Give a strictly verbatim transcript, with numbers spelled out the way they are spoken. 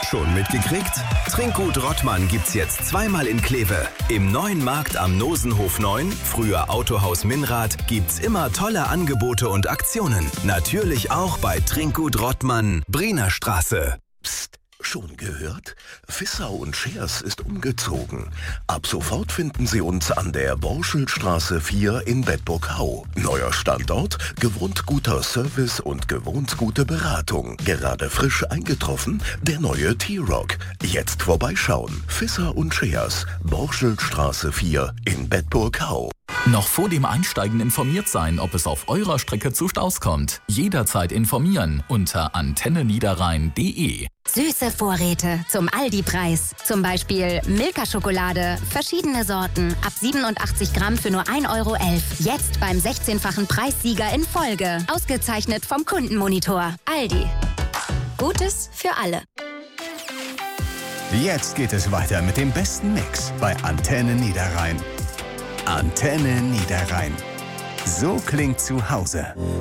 Schon mitgekriegt? Trinkgut Rottmann gibt's jetzt zweimal in Kleve. Im neuen Markt am Nosenhof neun, früher Autohaus Minrad, gibt's immer tolle Angebote und Aktionen. Natürlich auch bei Trinkgut Rottmann, Briener Straße. Psst, schon gehört? Fissau und Schers ist umgezogen. Ab sofort finden Sie uns an der Borschelstraße vier in Bedburg-Hau. Neuer Standort, gewohnt guter Service und gewohnt gute Beratung. Gerade frisch eingetroffen, der neue T-Rock. Jetzt vorbeischauen. Fissau und Schers, Borschelstraße vier in Bedburg-Hau. Noch vor dem Einsteigen informiert sein, ob es auf eurer Strecke zu Staus kommt. Jederzeit informieren unter antenne niederrhein punkt de. Süße Vorräte zum Aldi-Preis. Zum Beispiel Milka-Schokolade, verschiedene Sorten, ab siebenundachtzig Gramm für nur ein Euro elf. Jetzt beim sechzehnfachen Preissieger in Folge. Ausgezeichnet vom Kundenmonitor. Aldi. Gutes für alle. Jetzt geht es weiter mit dem besten Mix bei Antenne Niederrhein. Antenne Niederrhein. So klingt zu Hause.